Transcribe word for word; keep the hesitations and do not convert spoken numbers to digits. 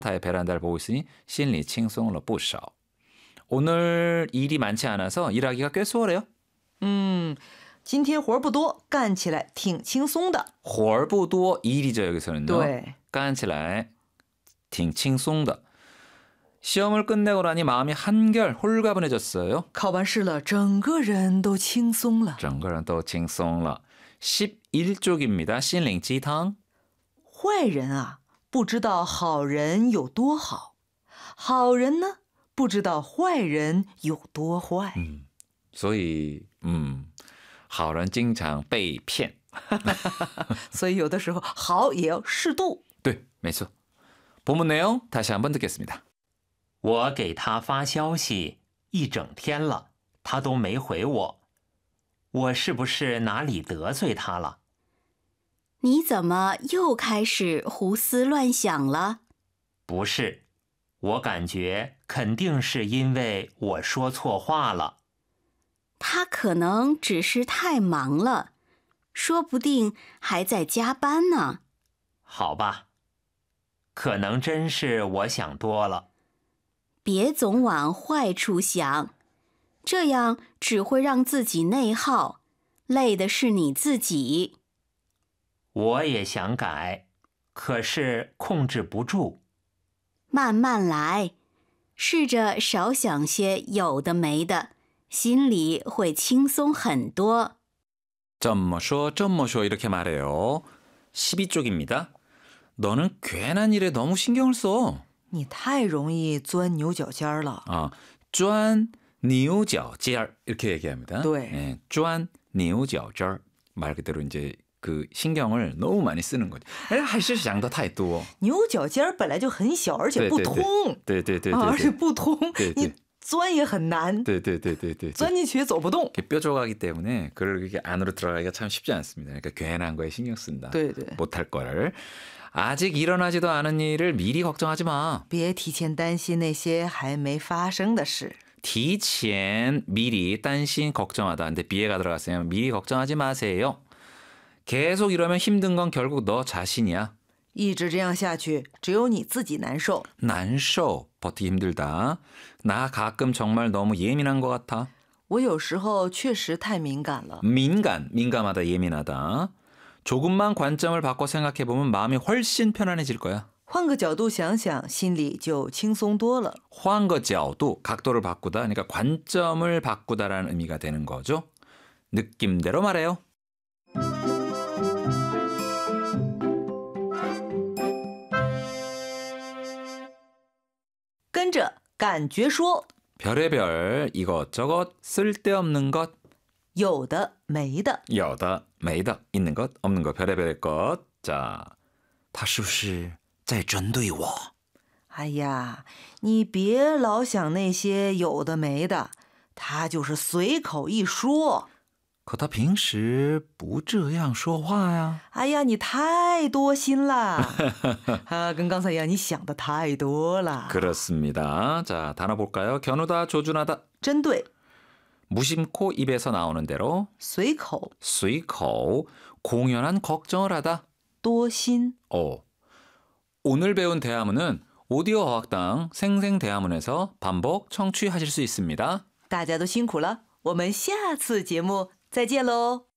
타의 베란다를 보고 있으니心里轻松了不少. 오늘 일이 많지 않아서 일하기가 꽤 수월해요. 嗯，今天活不多，干起来挺轻松的。 活儿不多 일이죠 여기서는요. 对， 干起来挺轻松的. 시험을 끝내고 나니 마음이 한결 홀가분해졌어요. 考完试了，整个人都轻松了。 整个人都轻松了. 십일 쪽입니다. 心灵鸡汤. 坏人啊，不知道好人有多好，好人呢，不知道坏人有多坏。 嗯，所以，嗯，好人经常被骗。 所以有的时候好也要适度。 对，没错。본문 내용 다시 한번 듣겠습니다. 我给他发消息一整天了，他都没回我，我是不是哪里得罪他了？ 你怎么又开始胡思乱想了？ 不是，我感觉肯定是因为我说错话了。 他可能只是太忙了，说不定还在加班呢。 好吧，可能真是我想多了。 别总往坏处想，这样只会让自己内耗，累的是你自己。 我也想改，可是控制不住。 慢慢来，试着少想些有的没的，心里会轻松很多。 怎么说怎么说 이렇게 말해요. 십이 쪽입니다. 너는 괜한 일에 너무 신경을 써. 你太容易钻牛角尖了。 아, 钻牛角尖 이렇게 얘기합니다. 对， 네, 钻牛角尖 말 그대로 이제 그 신경을 너무 많이 쓰는 거죠. 还是想的太多。 牛角尖本来就很小，而且不通。 对对对对， 而且不通，你钻也很难。 对对对对对， 钻进去也走不动。 뾰족하기 때문에 그걸 이렇게 안으로 들어가기가 참 쉽지 않습니다. 그러니까 괜한 거에 신경 쓴다. 对对， 못할 거를. 아직 일어나지도 않은 일을 미리 걱정하지 마. 别提前担心那些还没发生的事。 提前 미리 担心 걱정하다. 근데 비에가 들어갔으면 미리 걱정하지 마세요. 계속 이러면 힘든 건 결국 너 자신이야. 一直这样下去，只有你自己难受。 难受 버티기 힘들다. 나 가끔 정말 너무 예민한 것 같아. 我有时候确实太敏感了。 민간, 민감하다, 예민하다. 조금만 관점을 바꿔 생각해보면 마음이 훨씬 편안해질 거야. 换个角度想想，心里就轻松多了。 换个角度, 각도를 바꾸다. 그러니까 관점을 바꾸다라는 의미가 되는 거죠. 느낌대로 말해요. 跟着感觉说。 별의별 이것저것 쓸데없는 것. 有的没的。 有的没的 있는 것 없는 것 별의별 것. 자, 他是不是在针对我? 哎呀，你别老想那些有的没的，他就是随口一说。 可他平时不这样说话呀。 哎呀，你太多心了。啊，跟刚才一样，你想的太多了。 그렇습니다. 자, 단어 볼까요? 겨누다, 조준하다. 针对 무심코 입에서 나오는 대로 随口随口 공연한 걱정을 하다. 多心 어. 오늘 배운 대화문은 오디오 어학당 생생대화문에서 반복 청취하실 수 있습니다. 大家都辛苦了，我们下次节目再见喽。